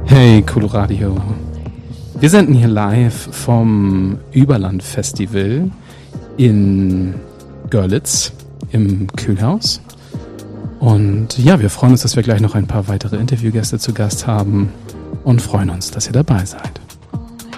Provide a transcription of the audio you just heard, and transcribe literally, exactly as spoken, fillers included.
Hey Coloradio, wir senden hier live vom Überland-Festival in Görlitz im Kühlhaus. Und ja, wir freuen uns, dass wir gleich noch ein paar weitere Interviewgäste zu Gast haben und freuen uns, dass ihr dabei seid.